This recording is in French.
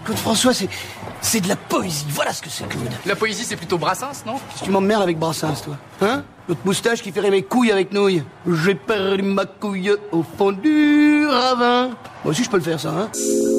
Claude François, c'est de la poésie. Voilà ce que c'est, Claude. La poésie, c'est plutôt Brassens, non? Qu'est-ce que tu m'emmerdes avec Brassens, toi? Hein? L'autre moustache qui ferait mes couilles avec nouilles. J'ai perdu ma couille au fond du ravin. Moi aussi, je peux le faire, ça, hein?